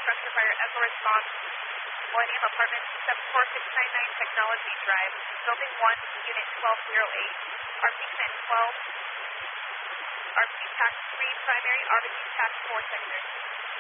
structure fire, echo response, Millennium Apartments, 74699 Technology Drive, Building 1, Unit 1208, RP 1012, RP Tax 3 Primary, RP Tax 4 Secondary.